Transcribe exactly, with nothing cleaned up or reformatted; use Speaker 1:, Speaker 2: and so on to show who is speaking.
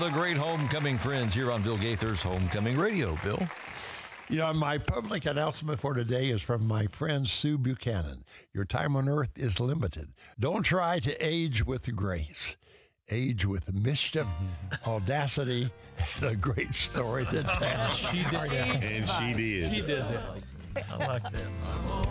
Speaker 1: the great homecoming friends here on Bill Gaither's Homecoming Radio. Bill?
Speaker 2: You know, my public announcement for today is from my friend Sue Buchanan. Your time on earth is limited. Don't try to age with grace. Age with mischief, audacity, and a great story to tell.
Speaker 3: She did that.
Speaker 4: And she did.
Speaker 3: She did that. I like that.